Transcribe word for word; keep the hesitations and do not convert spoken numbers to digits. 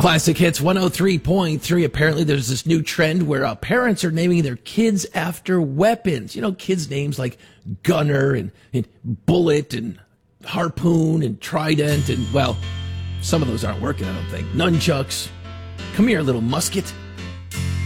Classic Hits one oh three point three. Apparently there's this new trend where uh, parents are naming their kids after weapons. You know, kids' names like Gunner and, and Bullet and Harpoon and Trident. And, well, some of those aren't working, I don't think. Nunchucks. Come here, little musket.